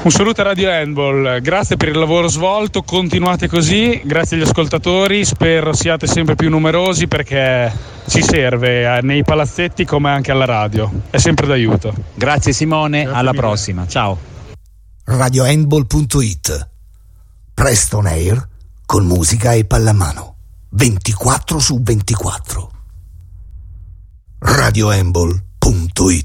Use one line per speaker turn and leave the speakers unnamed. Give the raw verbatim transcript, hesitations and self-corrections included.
Un saluto a Radio Handball, grazie per il lavoro svolto, continuate così, grazie agli ascoltatori, spero siate sempre più numerosi perché ci serve nei palazzetti come anche alla radio, è sempre d'aiuto.
Grazie Simone,
grazie
alla
mille.
prossima, ciao.
radio handball punto it, presto on air con musica e pallamano, ventiquattro su ventiquattro. radio handball punto it